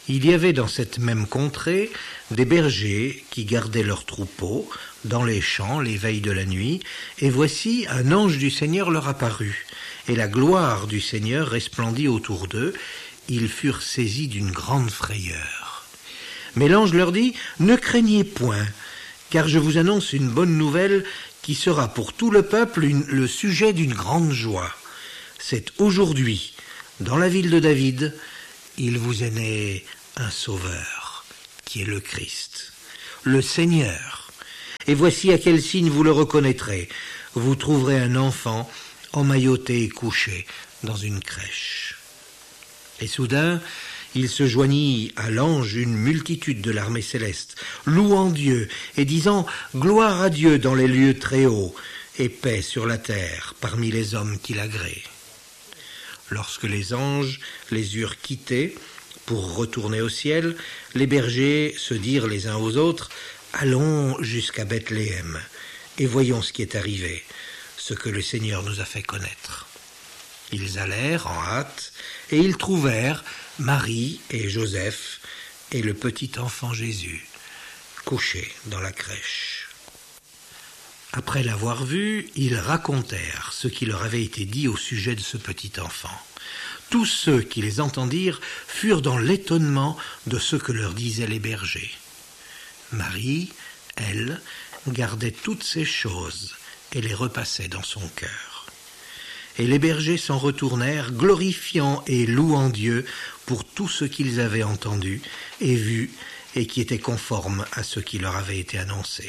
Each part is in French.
Il y avait dans cette même contrée des bergers qui gardaient leurs troupeaux dans les champs les veilles de la nuit, et voici un ange du Seigneur leur apparut, et la gloire du Seigneur resplendit autour d'eux. Ils furent saisis d'une grande frayeur. Mais l'ange leur dit : « Ne craignez point, car je vous annonce une bonne nouvelle qui sera pour tout le peuple le sujet d'une grande joie. C'est aujourd'hui, dans la ville de David, il vous est né un sauveur, qui est le Christ, le Seigneur. Et voici à quel signe vous le reconnaîtrez. Vous trouverez un enfant emmailloté et couché dans une crèche. » Et soudain, il se joignit à l'ange une multitude de l'armée céleste, louant Dieu et disant « Gloire à Dieu dans les lieux très hauts, et paix sur la terre parmi les hommes qui l'agréent. » Lorsque les anges les eurent quittés pour retourner au ciel, les bergers se dirent les uns aux autres « Allons jusqu'à Bethléem, et voyons ce qui est arrivé, ce que le Seigneur nous a fait connaître. » Ils allèrent en hâte, et ils trouvèrent Marie et Joseph et le petit enfant Jésus, couchés dans la crèche. Après l'avoir vu, ils racontèrent ce qui leur avait été dit au sujet de ce petit enfant. Tous ceux qui les entendirent furent dans l'étonnement de ce que leur disaient les bergers. Marie, elle, gardait toutes ces choses et les repassait dans son cœur. Et les bergers s'en retournèrent, glorifiant et louant Dieu pour tout ce qu'ils avaient entendu et vu, et qui était conforme à ce qui leur avait été annoncé.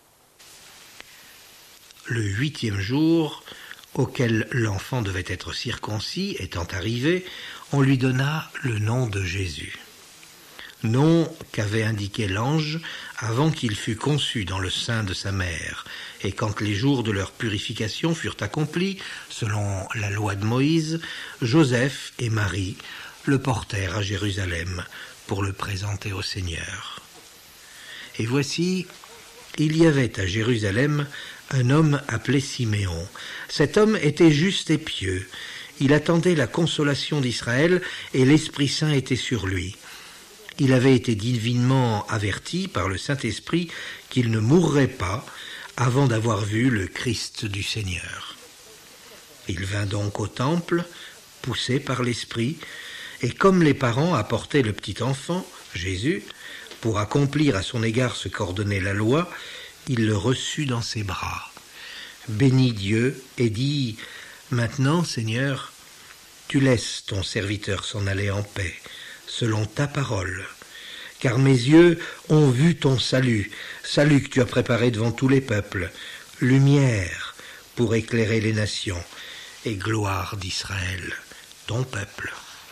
Le 8e jour, auquel l'enfant devait être circoncis, étant arrivé, on lui donna le nom de Jésus. Nom qu'avait indiqué l'ange avant qu'il fût conçu dans le sein de sa mère, et quand les jours de leur purification furent accomplis, selon la loi de Moïse, Joseph et Marie le portèrent à Jérusalem pour le présenter au Seigneur. Et voici, il y avait à Jérusalem un homme appelé Siméon. Cet homme était juste et pieux. Il attendait la consolation d'Israël, et l'Esprit Saint était sur lui. Il avait été divinement averti par le Saint-Esprit qu'il ne mourrait pas avant d'avoir vu le Christ du Seigneur. Il vint donc au temple, poussé par l'Esprit, et comme les parents apportaient le petit enfant, Jésus, pour accomplir à son égard ce qu'ordonnait la loi, il le reçut dans ses bras, bénit Dieu et dit : « Maintenant, Seigneur, tu laisses ton serviteur s'en aller en paix, selon ta parole, car mes yeux ont vu ton salut, salut que tu as préparé devant tous les peuples, lumière pour éclairer les nations et gloire d'Israël, ton peuple. »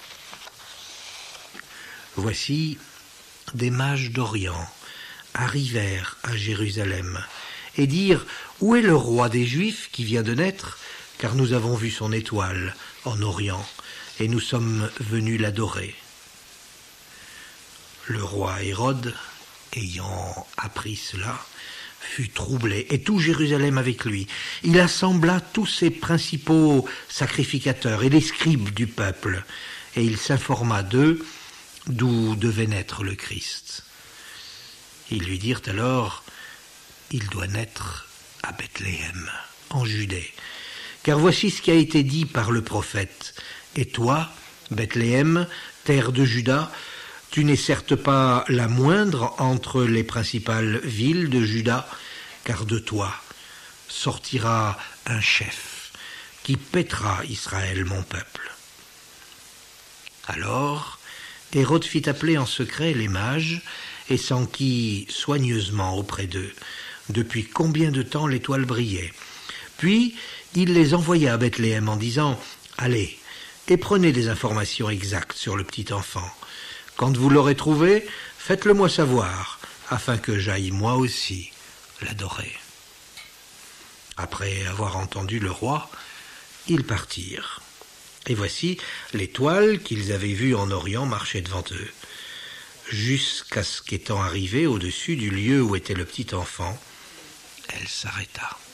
Voici, des mages d'Orient arrivèrent à Jérusalem et dirent : « Où est le roi des Juifs qui vient de naître ? Car nous avons vu son étoile en Orient et nous sommes venus l'adorer. » Le roi Hérode, ayant appris cela, fut troublé, et tout Jérusalem avec lui. Il assembla tous ses principaux sacrificateurs et les scribes du peuple, et il s'informa d'eux d'où devait naître le Christ. Ils lui dirent alors : « Il doit naître à Bethléem, en Judée, car voici ce qui a été dit par le prophète. Et toi, Bethléem, terre de Juda, tu n'es certes pas la moindre entre les principales villes de Juda, car de toi sortira un chef qui paîtra Israël, mon peuple. » Alors, Hérode fit appeler en secret les mages et s'enquit soigneusement auprès d'eux depuis combien de temps l'étoile brillait. Puis, il les envoya à Bethléem en disant : « Allez, et prenez des informations exactes sur le petit enfant. Quand vous l'aurez trouvé, faites-le moi savoir, afin que j'aille moi aussi l'adorer. » Après avoir entendu le roi, ils partirent. Et voici, l'étoile qu'ils avaient vue en Orient marchait devant eux, jusqu'à ce qu'étant arrivée au-dessus du lieu où était le petit enfant, elle s'arrêta.